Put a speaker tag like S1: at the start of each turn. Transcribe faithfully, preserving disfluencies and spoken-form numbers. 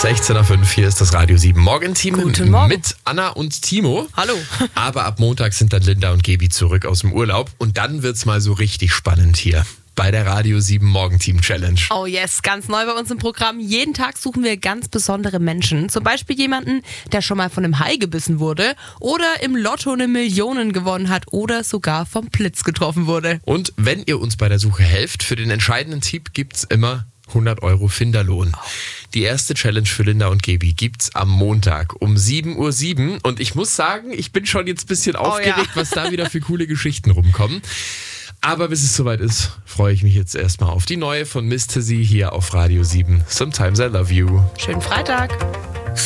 S1: sechzehn Uhr fünf, hier ist das Radio sieben Morgenteam
S2: Guten Morgen.
S1: mit Anna und Timo.
S2: Hallo.
S1: Aber ab Montag sind dann Linda und Gaby zurück aus dem Urlaub und dann wird's mal so richtig spannend hier bei der Radio sieben Morgenteam Challenge.
S2: Oh yes, ganz neu bei uns im Programm. Jeden Tag suchen wir ganz besondere Menschen. Zum Beispiel jemanden, der schon mal von einem Hai gebissen wurde oder im Lotto eine Million gewonnen hat oder sogar vom Blitz getroffen wurde.
S1: Und wenn ihr uns bei der Suche helft, für den entscheidenden Tipp gibt's immer hundert Euro Finderlohn. Die erste Challenge für Linda und Gaby gibt's am Montag um sieben Uhr sieben. Und ich muss sagen, ich bin schon jetzt ein bisschen aufgeregt,
S2: ja.
S1: was da wieder für coole Geschichten rumkommen. Aber bis es soweit ist, freue ich mich jetzt erstmal auf die neue von Mister Z hier auf Radio sieben. Sometimes I Love You.
S2: Schönen Freitag.